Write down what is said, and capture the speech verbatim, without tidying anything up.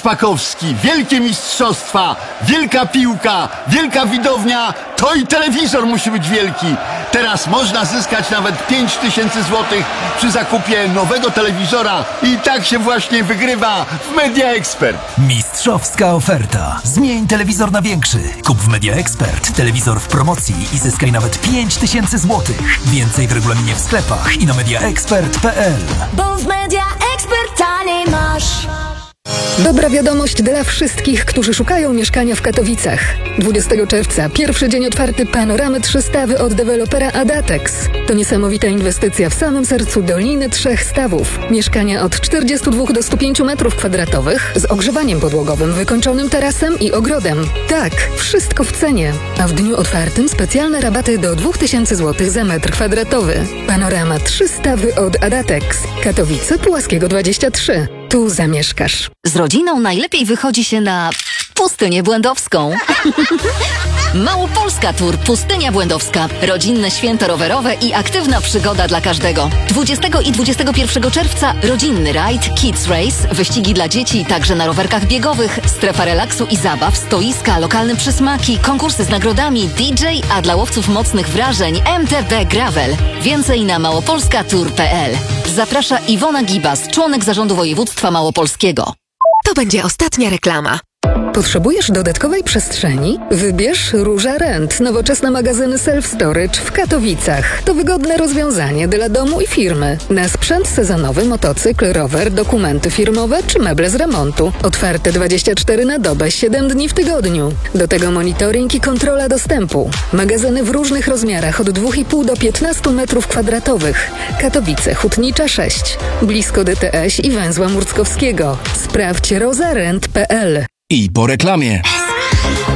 Szpakowski, wielkie mistrzostwa, wielka piłka, wielka widownia, to i telewizor musi być wielki. Teraz można zyskać nawet pięć tysięcy złotych przy zakupie nowego telewizora i tak się właśnie wygrywa w Media Expert. Mistrzowska oferta. Zmień telewizor na większy. Kup w Media Expert telewizor w promocji i zyskaj nawet pięć tysięcy złotych. Więcej w regulaminie w sklepach i na mediaexpert kropka p l. Bo w Media Expert taniej masz. Dobra wiadomość dla wszystkich, którzy szukają mieszkania w Katowicach. dwudziestego czerwca, pierwszy dzień otwarty Panoramy trzy Stawy od dewelopera Adatex. To niesamowita inwestycja w samym sercu Doliny Trzech Stawów. Mieszkania od czterdziestu dwóch do stu pięciu metrów kwadratowych z ogrzewaniem podłogowym, wykończonym tarasem i ogrodem. Tak, wszystko w cenie. A w dniu otwartym specjalne rabaty do dwóch tysięcy złotych za metr kwadratowy. Panorama trzy Stawy od Adatex. Katowice, Pułaskiego dwadzieścia trzy. Tu zamieszkasz. Z rodziną najlepiej wychodzi się na Pustynię Błędowską. Małopolska Tour Pustynia Błędowska. Rodzinne święto rowerowe i aktywna przygoda dla każdego. dwudziestego i dwudziestego pierwszego czerwca rodzinny rajd, Kids Race, wyścigi dla dzieci, także na rowerkach biegowych, strefa relaksu i zabaw, stoiska, lokalne przysmaki, konkursy z nagrodami, D J, a dla łowców mocnych wrażeń M T B Gravel. Więcej na małopolska tour kropka p l. Zaprasza Iwona Gibas, członek Zarządu Województwa Małopolskiego. To będzie ostatnia reklama. Potrzebujesz dodatkowej przestrzeni? Wybierz Róża Rent, nowoczesne magazyny self-storage w Katowicach. To wygodne rozwiązanie dla domu i firmy. Na sprzęt sezonowy, motocykl, rower, dokumenty firmowe czy meble z remontu. Otwarte dwadzieścia cztery na dobę, siedem dni w tygodniu. Do tego monitoring i kontrola dostępu. Magazyny w różnych rozmiarach od dwóch i pół do piętnastu metrów kwadratowych. Katowice, Hutnicza sześć. Blisko D T S i węzła Murckowskiego. Sprawdź roza rent kropka p l. I po reklamie.